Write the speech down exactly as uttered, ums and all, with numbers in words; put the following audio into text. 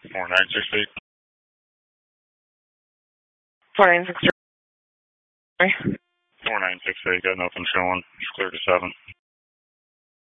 four nine six eight. four nine six three. four nine six eight, got nothing showing. It's clear to seven.